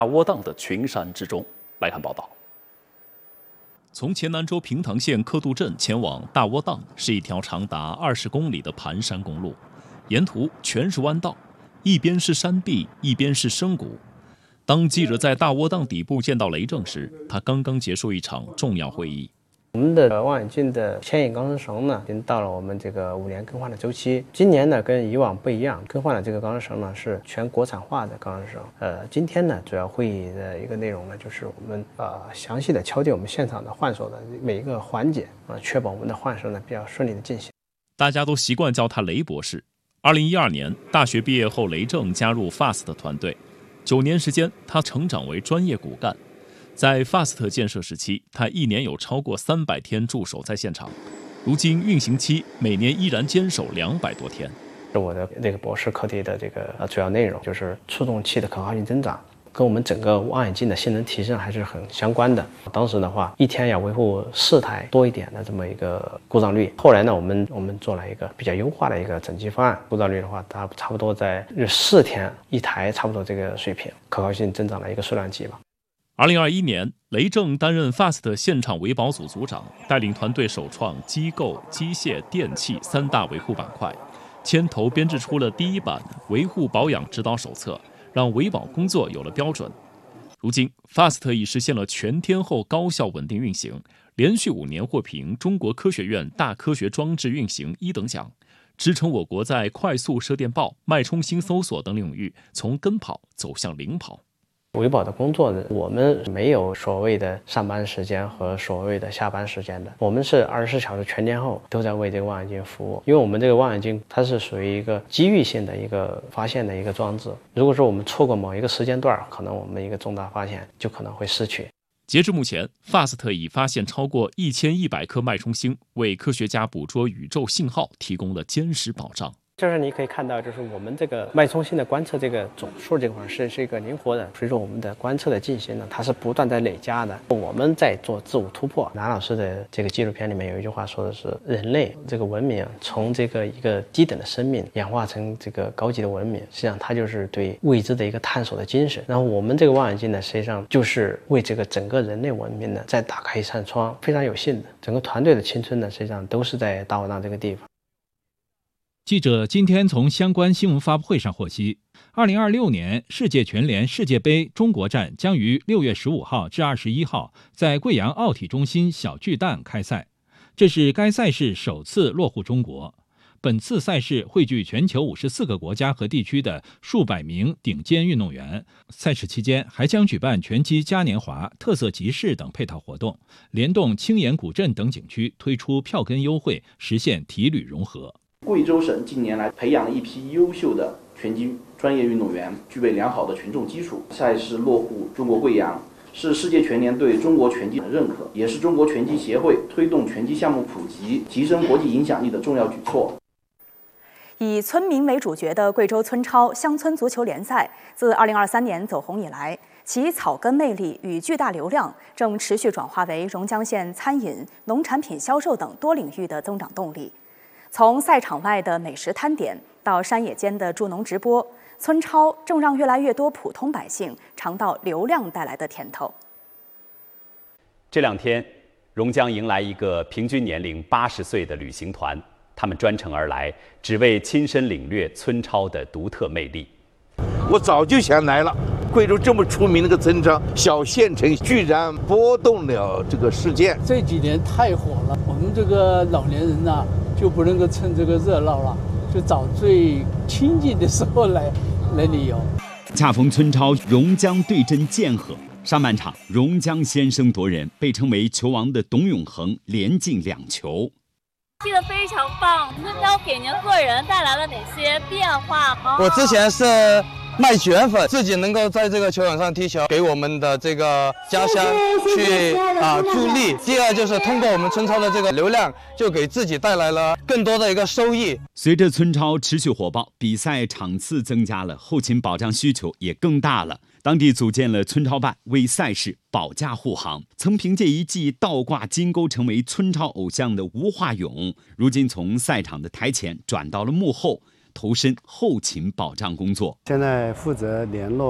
大窝荡的群山之中。来看报道。从黔南州平塘县刻度镇前往大窝荡是一条长达20公里的盘山公路，沿途全是弯道，一边是山壁，一边是深谷。当记者在大窝荡底部见到雷震时，他刚刚结束一场重要会议。 我们的望远镜的牵引钢丝绳呢，已经到了我们这个5年更换的周期。今年呢，跟以往不一样，更换的这个钢丝绳呢是全国产化的钢丝绳。今天呢，主要会议的一个内容呢，就是我们详细的敲定我们现场的换手的每一个环节确保我们的换手呢比较顺利的进行。 大家都习惯叫他雷博士。2012年大学毕业后，雷震加入 FAST 团队，9年时间，他成长为专业骨干。在 FAST 建设时期，他一年有超过300天驻守在现场。如今运行期，每年依然坚守200多天。 我的这个博士课题的这个主要内容就是触动器的可靠性增长，跟我们整个望远镜的性能提升还是很相关的。当时的话，一天要维护4台多一点的这么一个故障率。后来呢，我们做了一个比较优化的一个整机方案，故障率的话，它差不多在4天一台，差不多这个水平，可靠性增长了一个数量级吧。 2021年，雷震担任 FAST 现场维保组组长，带领团队首创机构、机械、电气3大维护板块，牵头编制出了第1版维护保养指导手册，让维保工作有了标准。如今 ，FAST 已实现了全天候高效稳定运行，连续5年获评中国科学院大科学装置运行1等奖，支撑我国在快速射电报、脉冲星搜索等领域从跟跑走向领跑。 维保的工作呢，我们没有所谓的上班时间和所谓的下班时间的，我们是24小时全天候都在为这个望远镜服务。因为我们这个望远镜它是属于一个机遇性的一个发现的一个装置，如果说我们错过某一个时间段，可能我们一个重大发现就可能会失去。 截至目前 ，FAST 已发现超过1100颗脉冲星，为科学家捕捉宇宙信号提供了坚实保障。 就是你可以看到，就是我们这个脉冲星的观测这个总数这块是一个灵活的，所以说我们的观测的进行呢，它是不断在累加的。我们在做自我突破。南老师的这个纪录片里面有一句话说的是，人类这个文明从这个一个低等的生命演化成这个高级的文明，实际上它就是对未知的一个探索的精神。然后我们这个望远镜呢，实际上就是为这个整个人类文明呢再打开一扇窗，非常有幸的，整个团队的青春呢，实际上都是在大窝荡这个地方。 记者今天从相关新闻发布会上获悉，2026年世界拳联世界杯中国站将于6月15号至21号在贵阳奥体中心小巨蛋开赛，这是该赛事首次落户中国。本次赛事汇聚全球54个国家和地区的数百名顶尖运动员，赛事期间还将举办拳击嘉年华、特色集市等配套活动，联动青岩古镇等景区推出票根优惠，实现体旅融合。 贵州省近年来培养了一批优秀的拳击专业运动员，具备良好的群众基础。赛事落户中国贵阳，是世界拳联对中国拳击的认可，也是中国拳击协会推动拳击项目普及、提升国际影响力的重要举措。 以村民为主角的贵州村超乡村足球联赛，自2023年走红以来，其草根魅力与巨大流量正持续转化为榕江县餐饮、农产品销售等多领域的增长动力。从赛场外的美食摊点到山野间的助农直播，村超正让越来越多普通百姓尝到流量带来的甜头。 这2天，榕江迎来一个平均年龄80岁的旅行团，他们专程而来，只为亲身领略村超的独特魅力。 我早就想来了，贵州这么出名的个村超，小县城居然拨动了这个事件。 这几年太火了，我们这个老年人呢，就不能够趁这个热闹了，就找最清静的时候来旅游。 恰逢村超榕江对阵建和，上半场榕江先声夺人，被称为球王的董永恒连进2球。 踢得非常棒，村超给您个人带来了哪些变化吗？ 我之前是卖卷粉，自己能够在这个球场上踢球，给我们的这个家乡去助力。第二就是通过我们村超的这个流量，就给自己带来了更多的一个收益。 随着村超持续火爆，比赛场次增加了，后勤保障需求也更大了。当地组建了村超办，为赛事保驾护航。曾凭借一记倒挂金钩成为村超偶像的吴化勇，如今从赛场的台前转到了幕后，投身后勤保障工作。 现在负责联络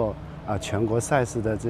全国赛事的这